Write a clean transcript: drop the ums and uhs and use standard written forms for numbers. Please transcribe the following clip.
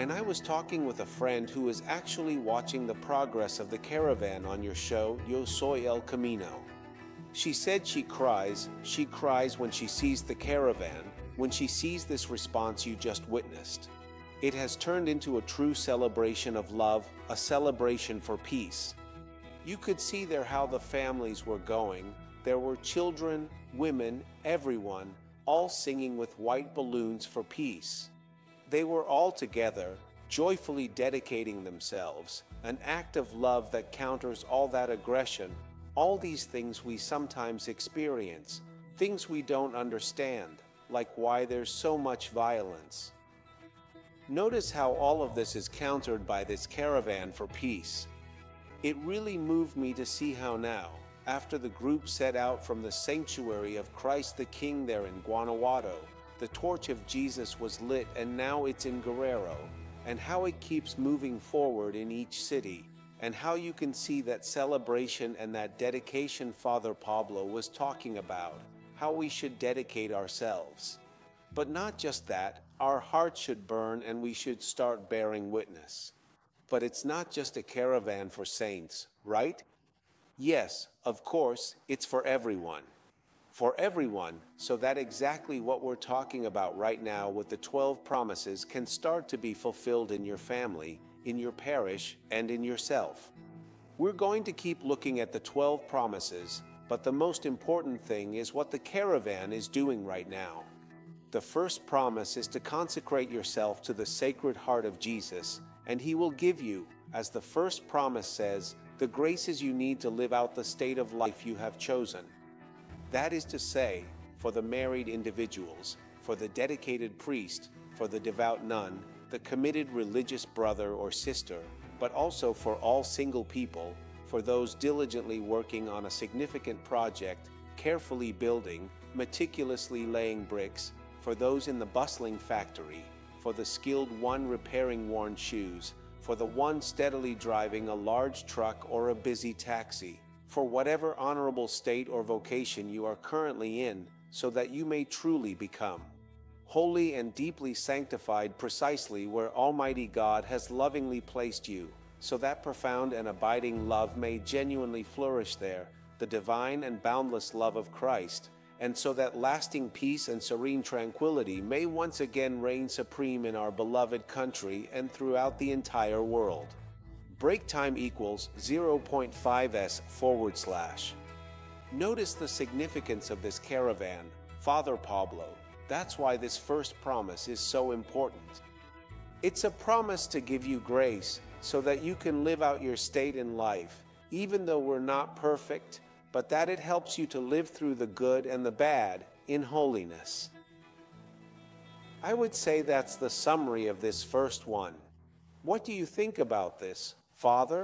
and I was talking with a friend who is actually watching the progress of the caravan on your show, Yo Soy El Camino. She said she cries when she sees the caravan, when she sees this response you just witnessed. It has turned into a true celebration of love, a celebration for peace. You could see there how the families were going. There were children, women, everyone, all singing with white balloons for peace. They were all together, joyfully dedicating themselves, an act of love that counters all that aggression, all these things we sometimes experience, things we don't understand, like why there's so much violence. Notice how all of this is countered by this caravan for peace. It really moved me to see how now, after the group set out from the sanctuary of Christ the King there in Guanajuato, the torch of Jesus was lit and now it's in Guerrero, and how it keeps moving forward in each city, and how you can see that celebration and that dedication Father Pablo was talking about, how we should dedicate ourselves. But not just that, our hearts should burn and we should start bearing witness. But it's not just a caravan for saints, right? Yes, of course, it's for everyone. For everyone, so that exactly what we're talking about right now with the 12 promises can start to be fulfilled in your family, in your parish, and in yourself. We're going to keep looking at the 12 promises, but the most important thing is what the caravan is doing right now. The first promise is to consecrate yourself to the Sacred Heart of Jesus, and He will give you, as the first promise says, the graces you need to live out the state of life you have chosen. That is to say, for the married individuals, for the dedicated priest, for the devout nun, the committed religious brother or sister, but also for all single people, for those diligently working on a significant project, carefully building, meticulously laying bricks, for those in the bustling factory, for the skilled one repairing worn shoes, for the one steadily driving a large truck or a busy taxi, for whatever honorable state or vocation you are currently in, so that you may truly become holy and deeply sanctified precisely where Almighty God has lovingly placed you, so that profound and abiding love may genuinely flourish there, the divine and boundless love of Christ, and so that lasting peace and serene tranquility may once again reign supreme in our beloved country and throughout the entire world. Break time equals 0.5s/. Notice the significance of this caravan, Father Pablo. That's why this first promise is so important. It's a promise to give you grace so that you can live out your state in life, even though we're not perfect, but that it helps you to live through the good and the bad in holiness. I would say that's the summary of this first one. What do you think about this, Father?